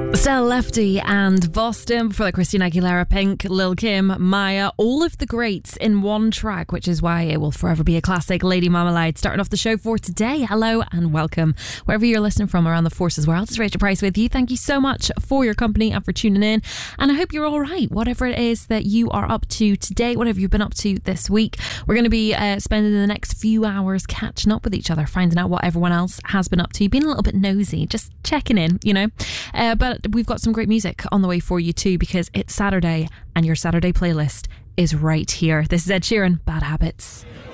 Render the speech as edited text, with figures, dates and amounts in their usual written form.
Stella Lefty and Boston, before that Christina Aguilera, Pink, Lil Kim, Maya, all of the greats in one track, which is why it will forever be a classic. Lady Marmalade starting off the show for today. Hello and welcome wherever you're listening from around the forces world. It's Rachel Price with you. Thank you so much for your company and for tuning in, and I hope you're all right, whatever it is that you are up to today, whatever you've been up to this week. We're going to be spending the next few hours catching up with each other, finding out what everyone else has been up to, being a little bit nosy, just checking in, you know. But we've got some great music on the way for you too, because it's Saturday and your Saturday playlist is right here. This is Ed Sheeran, Bad Habits.